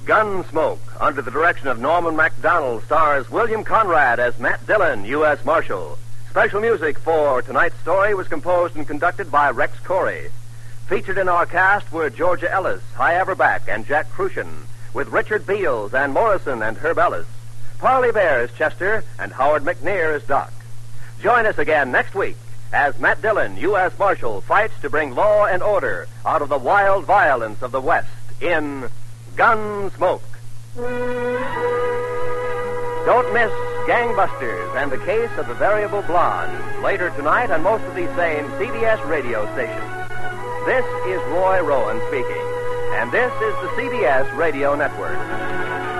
Gunsmoke, under the direction of Norman MacDonald, stars William Conrad as Matt Dillon, U.S. Marshal. Special music for tonight's story was composed and conducted by Rex Corey. Featured in our cast were Georgia Ellis, Hy Averback, and Jack Crucian, with Richard Beals, Ann Morrison, and Herb Ellis. Parley Bear is Chester, and Howard McNear is Doc. Join us again next week as Matt Dillon, U.S. Marshal, fights to bring law and order out of the wild violence of the West in Gunsmoke. Don't miss Gangbusters and the Case of the Variable Blonde later tonight on most of these same CBS radio stations. This is Roy Rowan speaking, and this is the CBS Radio Network.